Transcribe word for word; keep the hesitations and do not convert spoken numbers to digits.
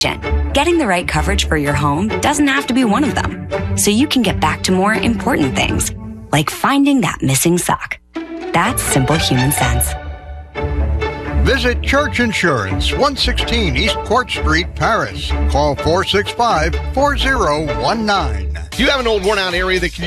Getting the right coverage for your home doesn't have to be one of them. So you can get back to more important things, like finding that missing sock. That's simple human sense. Visit Church Insurance, one sixteen East Court Street, Paris. Call four six five, four zero one nine. Do you have an old worn-out area that can